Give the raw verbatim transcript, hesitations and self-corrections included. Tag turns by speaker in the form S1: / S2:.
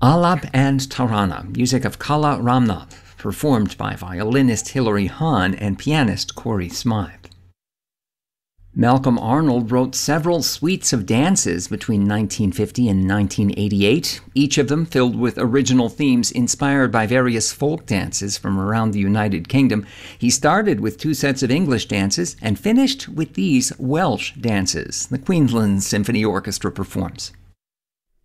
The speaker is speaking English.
S1: Alap and Tarana, music of Kala Ramnath, performed by violinist Hilary Hahn and pianist Corey Smythe. Malcolm Arnold wrote several suites of dances between nineteen fifty and nineteen eighty-eight, each of them filled with original themes inspired by various folk dances from around the United Kingdom. He started with two sets of English dances and finished with these Welsh dances. The Queensland Symphony Orchestra performs.